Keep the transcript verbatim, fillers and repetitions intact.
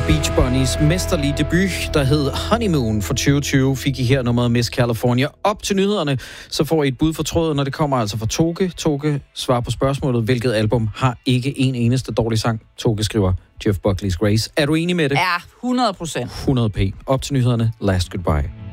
Beach Bunnies mesterlige debut, der hed Honeymoon for tyve tyve, fik I her nummeret Miss California. Op til nyhederne, så får I et bud for tråden, når det kommer altså fra Toge. Toge svarer på spørgsmålet, hvilket album har ikke en eneste dårlig sang. Toge skriver Jeff Buckley's Grace. Er du enig med det? Ja, hundrede procent. hundrede p. Op til nyhederne. Last Goodbye.